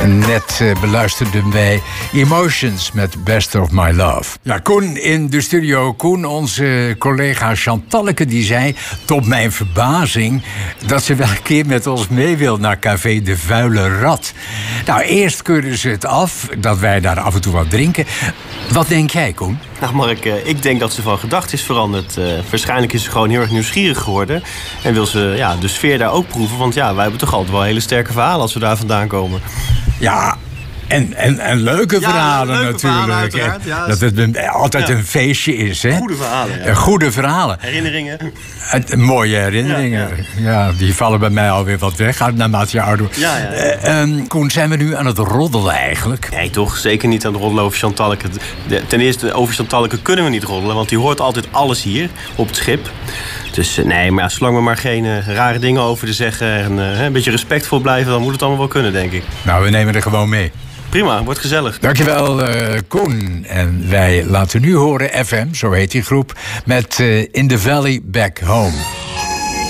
Net beluisterden wij Emotions met Best of My Love. Ja, Koen in de studio. Koen, onze collega Chantalleke, die zei, tot mijn verbazing, dat ze wel een keer met ons mee wil naar Café de Vuile Rat. Nou, eerst keuren ze het af, dat wij daar af en toe wat drinken. Wat denk jij, Koen? Nou, Mark, ik denk dat ze van gedacht is veranderd. Waarschijnlijk is ze gewoon heel erg nieuwsgierig geworden. En wil ze de sfeer daar ook proeven. Want ja, wij hebben toch altijd wel hele sterke verhalen als we daar vandaan komen. Ja, en leuke verhalen natuurlijk. Verhalen, dat het altijd een feestje is. Hè? Goede verhalen. Ja. Goede verhalen. Herinneringen. Mooie herinneringen. Ja, die vallen bij mij alweer wat weg naarmate je ouder wordt. Koen, zijn we nu aan het roddelen eigenlijk? Nee, toch? Zeker niet aan het roddelen over Chantalleke. Ten eerste, over Chantalleke kunnen we niet roddelen. Want die hoort altijd alles hier op het schip. Dus nee, maar zolang we maar geen rare dingen over te zeggen en een beetje respectvol blijven, dan moet het allemaal wel kunnen, denk ik. Nou, we nemen er gewoon mee. Prima, wordt gezellig. Dankjewel, Koen. En wij laten nu horen FM, zo heet die groep, met In the Valley Back Home.